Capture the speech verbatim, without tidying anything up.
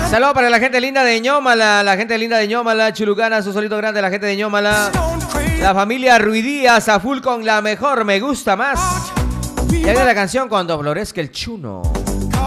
Saludos para la gente linda de Ñómala, la gente linda de Ñómala, Chulucana, su solito grande, la gente de Ñómala. La familia Ruidías a full con la mejor, me gusta más. Y hay la canción Cuando florezca el chuno.